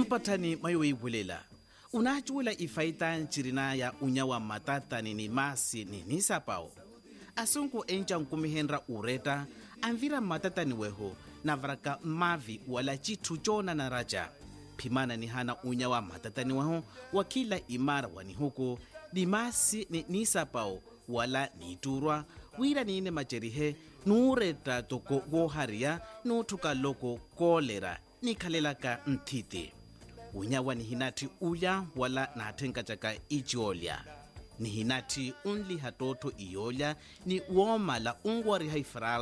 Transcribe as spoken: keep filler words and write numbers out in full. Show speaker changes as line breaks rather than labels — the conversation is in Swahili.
Mpathani mayo ibulela. Unachula ifaita chirina ya unyawa matata ni masi ni nisapao. Asunku encha nkumihenra ureta, anvira matata ni weho, na vraka mavi wala chitu chona na raja. Pimana ni hana unyawa matata ni weho, wakila imara wani huku, ni masi ni nisapao, wala ni turwa, wira ni ine macherihe, nureta toko goharia, nutuka loko kolera, ni kalelaka ntiti. Unyawa ni hinati uya wala na atenga chaka ichiolya. Ni hinati unli hatoto iolya ni uoma la ungwari haifral